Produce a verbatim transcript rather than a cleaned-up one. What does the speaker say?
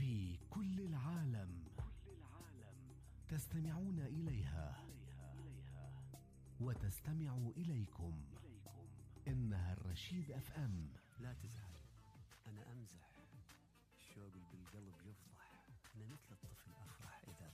في كل العالم تستمعون إليها وتستمع إليكم. إنها الرشيد أف أم. لا تزعل، أنا أمزح، الشوق بالقلب يفضح، أنا مثل الطفل أفرح إذا